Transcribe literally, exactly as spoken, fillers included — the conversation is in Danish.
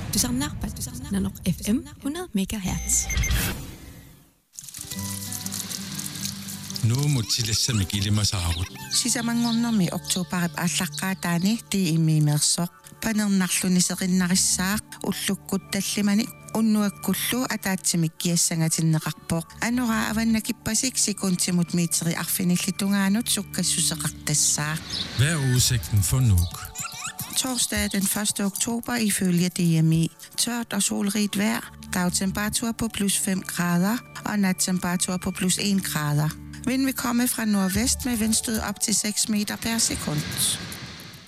Tusanarpat Nanok F M hundrede megahertz. Nu mutilassa kilima saarut. Sisamangornermi oktoberip allaqaataani tiimiimersoq panernnarluniserinnarissaaq ullukkut tallimani unnuakkullu ataatimik kiassangatinneqarpoq anuraa avannakippasik sekuntimut metri arfinillitungaanut sukkassuseqartassaa. Hvad er udsigten for Nuuk? Torsdag den første oktober ifølge D M I. Tørt og solrigt vejr. Dagtemperatur på plus fem grader og nattemperatur på plus en grader. Vind vil komme fra nordvest med vindstød op til seks meter per sekund.